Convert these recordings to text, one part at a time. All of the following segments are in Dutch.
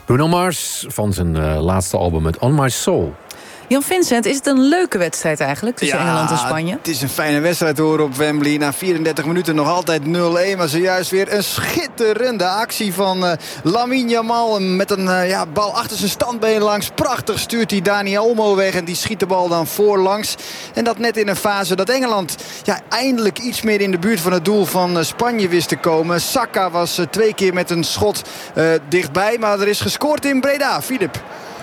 Bruno Mars van zijn laatste album met On My Soul. Jan Vincent, is het een leuke wedstrijd eigenlijk tussen Engeland en Spanje? Het is een fijne wedstrijd hoor op Wembley. Na 34 minuten nog altijd 0-1. Maar zojuist weer een schitterende actie van Lamine Yamal. Met een bal achter zijn standbeen langs. Prachtig stuurt hij Dani Olmo weg. En die schiet de bal dan voorlangs. En dat net in een fase dat Engeland eindelijk iets meer in de buurt van het doel van Spanje wist te komen. Saka was 2 keer met een schot dichtbij. Maar er is gescoord in Breda. Filip.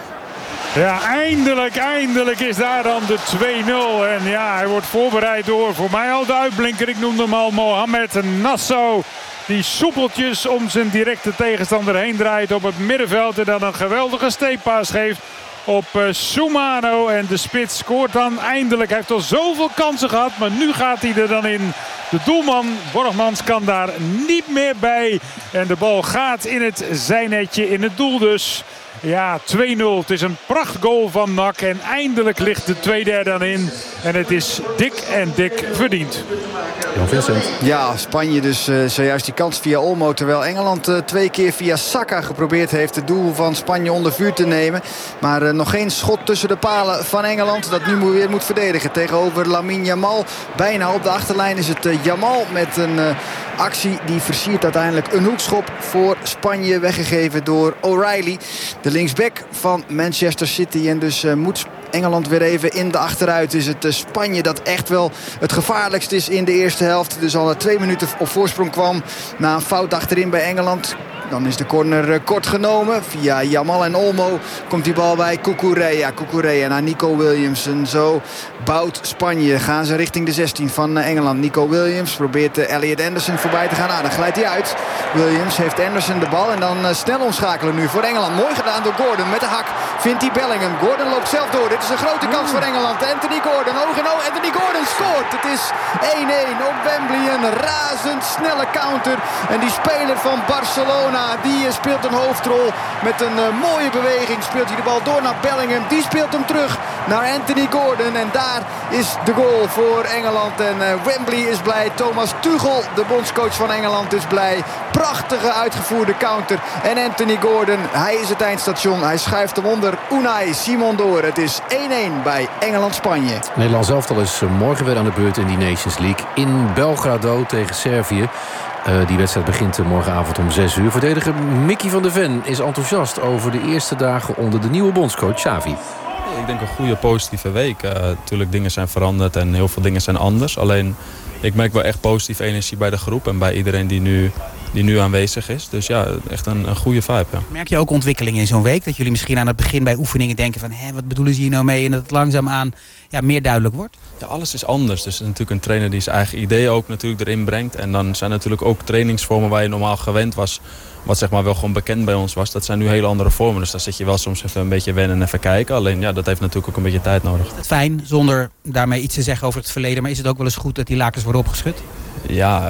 Ja, eindelijk is daar dan de 2-0. En ja, hij wordt voorbereid door voor mij al de uitblinker. Ik noemde hem al, Mohamed Nassau. Die soepeltjes om zijn directe tegenstander heen draait op het middenveld. En dan een geweldige steekpaas geeft op Soumano. En de spits scoort dan eindelijk. Hij heeft al zoveel kansen gehad, maar nu gaat hij er dan in. De doelman, Borgmans, kan daar niet meer bij. En de bal gaat in het zijnetje, in het doel dus. Ja, 2-0. Het is een prachtgoal van NAC. En eindelijk ligt de tweede er dan in. En het is dik verdiend. Jan Vincent. Ja, Spanje dus zojuist die kans via Olmo. Terwijl Engeland 2 keer via Saka geprobeerd heeft het doel van Spanje onder vuur te nemen. Maar nog geen schot tussen de palen van Engeland. Dat nu weer moet verdedigen tegenover Lamine Yamal. Bijna op de achterlijn is het Yamal met een actie die versiert uiteindelijk een hoekschop voor Spanje. Weggegeven door O'Reilly. De linksback van Manchester City. En dus moet Engeland weer even in de achteruit. Is het Spanje dat echt wel het gevaarlijkst is in de eerste helft. Dus al 2 minuten op voorsprong kwam na een fout achterin bij Engeland. Dan is de corner kort genomen. Via Yamal en Olmo komt die bal bij Cucurella naar Nico Williams. En zo bouwt Spanje. Gaan ze richting de 16 van Engeland. Nico Williams probeert Elliot Anderson voorbij te gaan. Dan glijdt hij uit. Williams heeft Anderson de bal. En dan snel omschakelen nu voor Engeland. Mooi gedaan door Gordon. Met de hak vindt hij Bellingham. Gordon loopt zelf door. Dit is een grote kans voor Engeland. Anthony Gordon. Oog in oog. Anthony Gordon scoort. Het is 1-1 op Wembley. Een razendsnelle counter. En die speler van Barcelona, die speelt een hoofdrol. Met een mooie beweging speelt hij de bal door naar Bellingham. Die speelt hem terug naar Anthony Gordon. En daar is de goal voor Engeland. En Wembley is blij. Thomas Tuchel, de bondscoach van Engeland, is blij. Prachtige uitgevoerde counter. En Anthony Gordon, hij is het eindstation. Hij schuift hem onder Unai Simon door. Het is 1-1 bij Engeland-Spanje. Nederlands elftal is morgen weer aan de beurt in die Nations League. In Belgrado tegen Servië. Die wedstrijd begint morgenavond om 6 uur. Verdediger Mickey van der Ven is enthousiast over de eerste dagen onder de nieuwe bondscoach Xavi. Ik denk een goede positieve week. Natuurlijk dingen zijn veranderd en heel veel dingen zijn anders. Alleen ik merk wel echt positieve energie bij de groep en bij iedereen die nu aanwezig is. Dus ja, echt een goede vibe. Ja. Merk je ook ontwikkelingen in zo'n week? Dat jullie misschien aan het begin bij oefeningen denken van wat bedoelen ze hier nou mee? En dat het langzaamaan meer duidelijk wordt? Ja, alles is anders. Dus natuurlijk een trainer die zijn eigen ideeën ook natuurlijk erin brengt. En dan zijn natuurlijk ook trainingsvormen waar je normaal gewend was, wat zeg maar wel gewoon bekend bij ons was. Dat zijn nu hele andere vormen. Dus daar zit je wel soms even een beetje wennen en even kijken. Alleen ja, dat heeft natuurlijk ook een beetje tijd nodig. Het fijn, zonder daarmee iets te zeggen over het verleden. Maar is het ook wel eens goed dat die lakens worden opgeschud? Ja,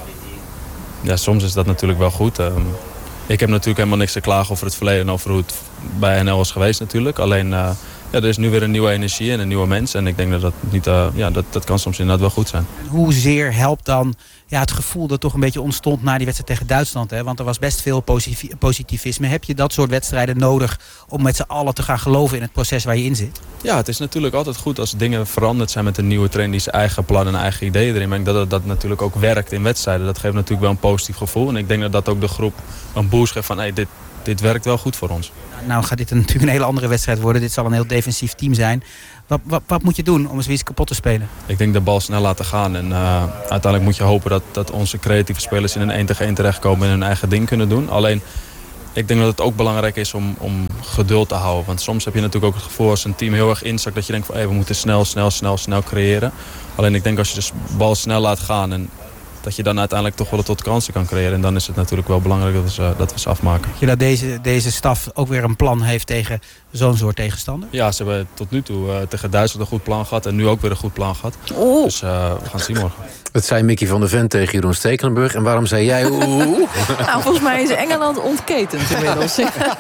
soms is dat natuurlijk wel goed. Ik heb natuurlijk helemaal niks te klagen over het verleden en over hoe het bij NL is geweest natuurlijk. Alleen er is nu weer een nieuwe energie en een nieuwe mens. En ik denk dat kan soms inderdaad wel goed zijn. Hoezeer helpt dan het gevoel dat toch een beetje ontstond na die wedstrijd tegen Duitsland? Hè? Want er was best veel positivisme. Heb je dat soort wedstrijden nodig om met z'n allen te gaan geloven in het proces waar je in zit? Ja, het is natuurlijk altijd goed als dingen veranderd zijn met een nieuwe trainer die zijn eigen plan en eigen ideeën erin brengt. Dat natuurlijk ook werkt in wedstrijden. Dat geeft natuurlijk wel een positief gevoel. En ik denk dat ook de groep een boost geeft van dit werkt wel goed voor ons. Nou gaat dit natuurlijk een hele andere wedstrijd worden. Dit zal een heel defensief team zijn. Wat moet je doen om zoiets kapot te spelen? Ik denk de bal snel laten gaan. En uiteindelijk moet je hopen dat onze creatieve spelers in een 1-tegen-1 terechtkomen en hun eigen ding kunnen doen. Alleen, ik denk dat het ook belangrijk is om geduld te houden. Want soms heb je natuurlijk ook het gevoel als een team heel erg instakt dat je denkt van we moeten snel creëren. Alleen ik denk als je de bal snel laat gaan en dat je dan uiteindelijk toch wel tot kansen kan creëren. En dan is het natuurlijk wel belangrijk dat we ze afmaken. Je dat deze staf ook weer een plan heeft tegen zo'n soort tegenstander? Ja, ze hebben tot nu toe tegen Duitsland een goed plan gehad. En nu ook weer een goed plan gehad. Dus we gaan het zien morgen. Dat zei Mickey van der Ven tegen Jeroen Stekelenburg. En waarom zei jij oeh? Nou, volgens mij is Engeland ontketend inmiddels.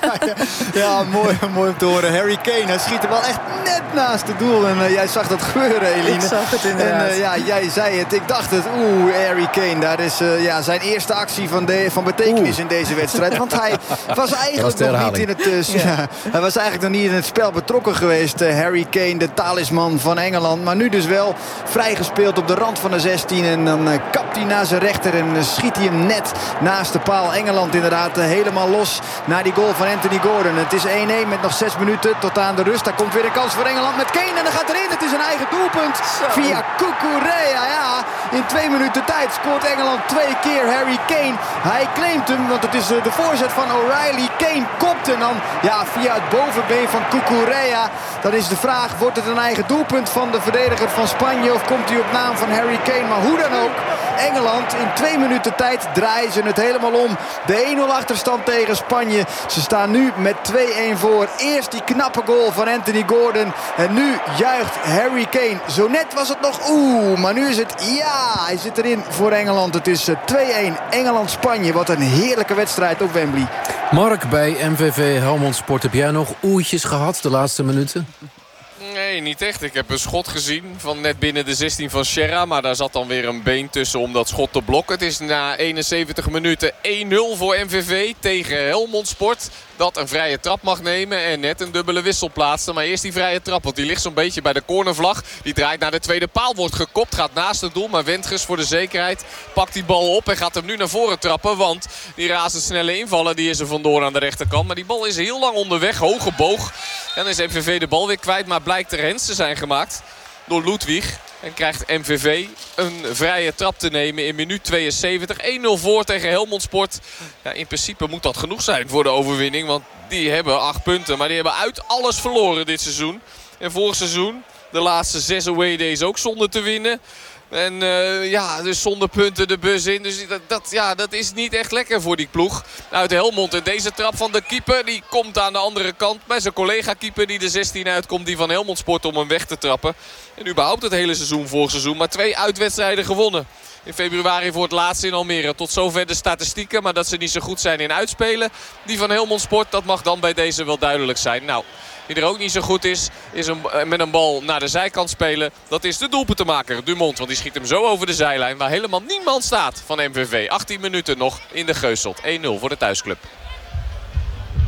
Ja, mooi om te horen. Harry Kane, hij schiet er wel echt net naast het doel. En jij zag dat gebeuren, Eline. Ik zag het inderdaad. En jij zei het. Ik dacht het. Harry Kane, daar is zijn eerste actie van betekenis in deze wedstrijd. Want hij was eigenlijk nog niet in het... hij was eigenlijk nog niet in het spel betrokken geweest. Harry Kane, de talisman van Engeland. Maar nu dus wel vrijgespeeld op de rand van de 16. En dan kapt hij naar zijn rechter en schiet hij hem net naast de paal. Engeland inderdaad helemaal los naar die goal van Anthony Gordon. Het is 1-1 met nog 6 minuten tot aan de rust. Daar komt weer een kans voor Engeland met Kane. En dan gaat erin. Het is een eigen doelpunt via Cucurella. Ja, in 2 minuten tijd scoort Engeland 2 keer Harry Kane. Hij claimt hem, want het is de voorzet van O'Reilly. Kane kopt en dan via het bovenbeen van Cucurella. Dan is de vraag, wordt het een eigen doelpunt van de verdediger van Spanje of komt hij op naam van Harry Kane? Maar hoe dan ook, Engeland in 2 minuten tijd draaien ze het helemaal om. De 1-0 achterstand tegen Spanje. Ze staan nu met 2-1 voor. Eerst die knappe goal van Anthony Gordon. En nu juicht Harry Kane. Zo net was het nog maar nu is het hij zit erin voor Engeland. Het is 2-1 Engeland-Spanje. Wat een heerlijke wedstrijd op Wembley. Mark, bij MVV Helmond Sport, heb jij nog oertjes gehad de laatste minuten? Nee, niet echt. Ik heb een schot gezien van net binnen de 16 van Sierra. Maar daar zat dan weer een been tussen om dat schot te blokken. Het is na 71 minuten 1-0 voor MVV tegen Helmond Sport. Dat een vrije trap mag nemen en net een dubbele wissel plaatsen. Maar eerst die vrije trap, want die ligt zo'n beetje bij de cornervlag. Die draait naar de tweede paal, wordt gekopt, gaat naast het doel. Maar Wendges voor de zekerheid pakt die bal op en gaat hem nu naar voren trappen. Want die razendsnelle invallen, die is er vandoor aan de rechterkant. Maar die bal is heel lang onderweg, hoge boog. En dan is MVV de bal weer kwijt, maar blijkt er hens te zijn gemaakt door Ludwig. En krijgt MVV een vrije trap te nemen in minuut 72. 1-0 voor tegen Helmond Sport. Ja, in principe moet dat genoeg zijn voor de overwinning. Want die hebben 8 punten. Maar die hebben uit alles verloren dit seizoen. En vorig seizoen, de laatste 6 away days ook zonder te winnen. En dus zonder punten de bus in. Dus dat is niet echt lekker voor die ploeg uit Helmond. En deze trap van de keeper, die komt aan de andere kant bij zijn collega-keeper die de 16 uitkomt. Die van Helmond Sport om hem weg te trappen. En überhaupt het hele seizoen, vorig seizoen, maar 2 uitwedstrijden gewonnen. In februari voor het laatst in Almere. Tot zover de statistieken, maar dat ze niet zo goed zijn in uitspelen. Die van Helmond Sport, dat mag dan bij deze wel duidelijk zijn. Nou, wie er ook niet zo goed is met een bal naar de zijkant spelen. Dat is de doelpuntenmaker, Dumont. Want die schiet hem zo over de zijlijn waar helemaal niemand staat van MVV. 18 minuten nog in de Geuselt. 1-0 voor de thuisclub.